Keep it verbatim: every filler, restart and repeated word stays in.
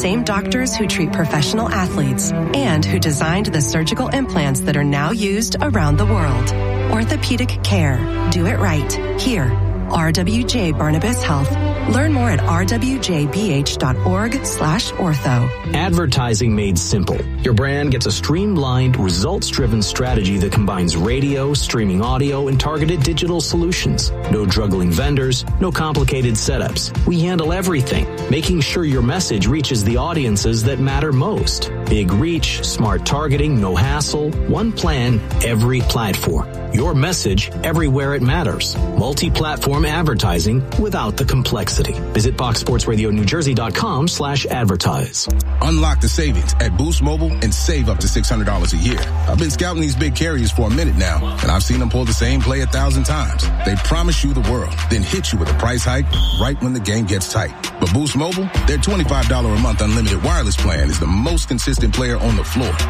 same doctors who treat professional athletes and who designed the surgical implants that are now used around the world. Orthopedic care. Do it right. Here. R W J Barnabas Health. Learn more at r w j b h dot org slash ortho. Advertising made simple. Your brand gets a streamlined, results-driven strategy that combines radio, streaming audio, and targeted digital solutions. No juggling vendors, no complicated setups. We handle everything, making sure your message reaches the audiences that matter most. Big reach, smart targeting, no hassle, one plan, every platform. Your message everywhere it matters. Multi-platform advertising without the complexity. Visit fox sports radio new jersey dot com slash advertise. Unlock the savings at Boost Mobile and save up to six hundred dollars a year. I've been scouting these big carriers for a minute now, and I've seen them pull the same play a thousand times. They promise you the world, then hit you with a price hike right when the game gets tight. But Boost Mobile, their twenty-five dollars a month unlimited wireless plan is the most consistent player on the floor.